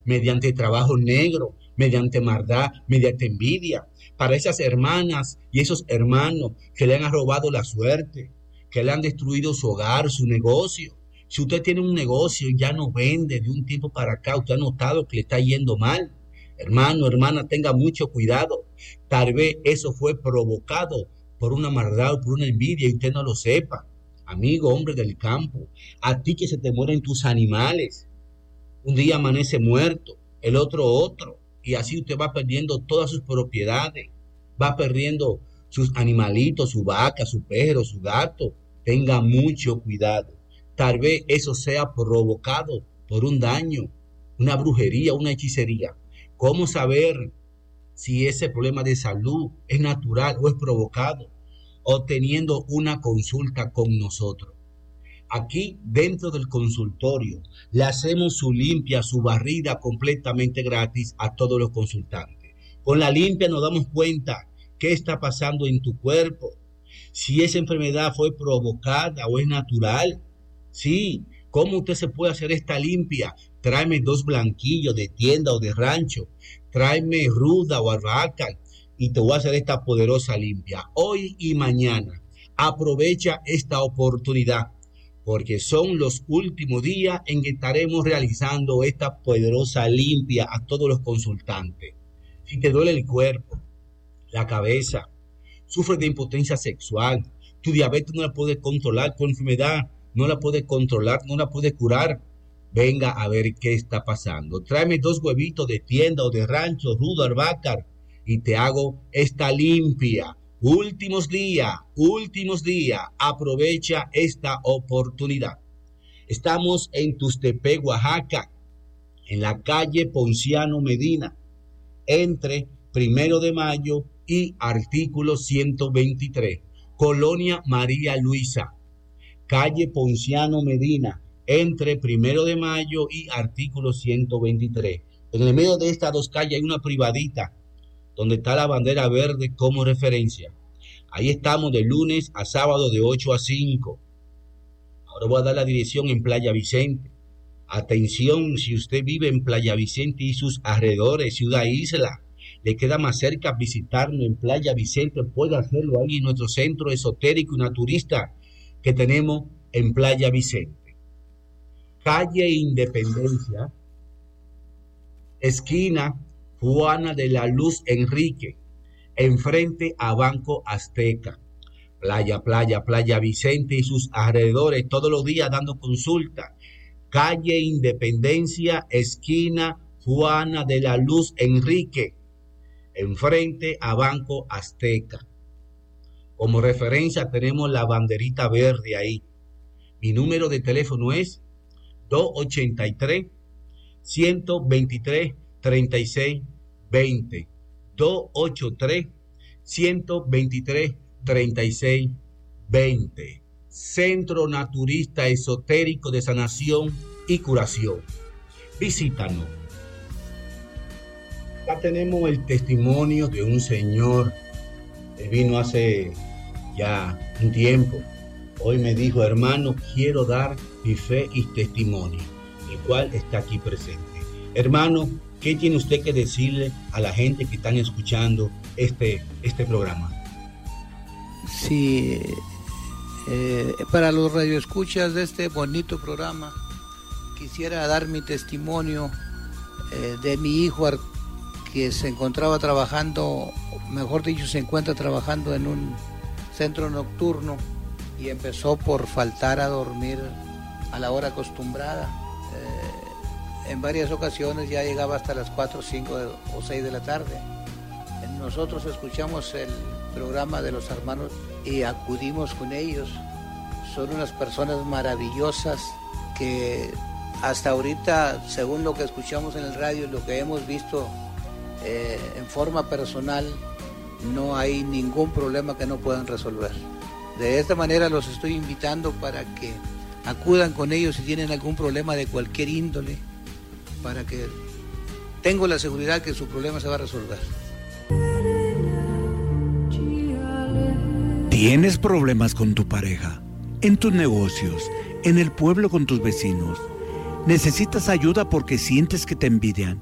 mediante trabajo negro, mediante maldad, mediante envidia. Para esas hermanas y esos hermanos que le han robado la suerte, que le han destruido su hogar, su negocio. Si usted tiene un negocio y ya no vende de un tiempo para acá, usted ha notado que le está yendo mal. Hermano, hermana, tenga mucho cuidado. Tal vez eso fue provocado por una maldad o por una envidia y usted no lo sepa. Amigo, hombre del campo, a ti que se te mueren tus animales. Un día amanece muerto, el otro, y así usted va perdiendo todas sus propiedades, va perdiendo sus animalitos, su vaca, su perro, su gato. Tenga mucho cuidado. Tal vez eso sea provocado por un daño, una brujería, una hechicería. ¿Cómo saber si ese problema de salud es natural o es provocado? Obteniendo una consulta con nosotros. Aquí dentro del consultorio le hacemos su limpia, su barrida completamente gratis a todos los consultantes. Con la limpia nos damos cuenta qué está pasando en tu cuerpo, si esa enfermedad fue provocada o es natural. Sí, ¿cómo usted se puede hacer esta limpia? Tráeme 2 blanquillos de tienda o de rancho, tráeme ruda o albahaca y te voy a hacer esta poderosa limpia. Hoy y mañana, aprovecha esta oportunidad, porque son los últimos días en que estaremos realizando esta poderosa limpia a todos los consultantes. Si te duele el cuerpo, la cabeza, sufres de impotencia sexual, tu diabetes no la puedes controlar, tu enfermedad no la puedes controlar, no la puedes curar, venga a ver qué está pasando. Tráeme 2 huevitos de tienda o de rancho, rudo, albahaca, y te hago esta limpia. Últimos días, aprovecha esta oportunidad. Estamos en Tustepec, Oaxaca, en la calle Ponciano Medina, entre 1 de Mayo y artículo 123, Colonia María Luisa, calle Ponciano Medina, entre 1 de Mayo y artículo 123. En el medio de estas 2 calles hay una privadita, donde está la bandera verde como referencia. Ahí estamos de lunes a sábado de 8 a 5. Ahora voy a dar la dirección en Playa Vicente. Atención, si usted vive en Playa Vicente y sus alrededores, Ciudad Isla, le queda más cerca visitarnos en Playa Vicente, puede hacerlo ahí en nuestro centro esotérico y naturista que tenemos en Playa Vicente. Calle Independencia, esquina Juana de la Luz Enrique, enfrente a Banco Azteca. Playa Vicente y sus alrededores, todos los días dando consulta. Calle Independencia, esquina Juana de la Luz Enrique, enfrente a Banco Azteca. Como referencia tenemos la banderita verde ahí. Mi número de teléfono es 283-123-3620. 283-123-3620. Centro Naturista Esotérico de Sanación y Curación. Visítanos. Acá tenemos el testimonio de un señor. Él vino hace ya un tiempo. Hoy me dijo: hermano, quiero dar mi fe y testimonio, el cual está aquí presente. Hermano, ¿qué tiene usted que decirle a la gente que están escuchando este programa? Sí, para los radioescuchas de este bonito programa, quisiera dar mi testimonio de mi hijo que se encontraba trabajando, mejor dicho, se encuentra trabajando en un centro nocturno y empezó por faltar a dormir a la hora acostumbrada. En varias ocasiones ya llegaba hasta las 4, 5 o 6 de la tarde. Nosotros escuchamos el programa de los hermanos y acudimos con ellos. Son unas personas maravillosas que hasta ahorita, según lo que escuchamos en el radio, lo que hemos visto en forma personal, no hay ningún problema que no puedan resolver. De esta manera los estoy invitando para que acudan con ellos si tienen algún problema de cualquier índole, para que tengo la seguridad que su problema se va a resolver. ¿Tienes problemas con tu pareja, en tus negocios, en el pueblo con tus vecinos? ¿Necesitas ayuda porque sientes que te envidian?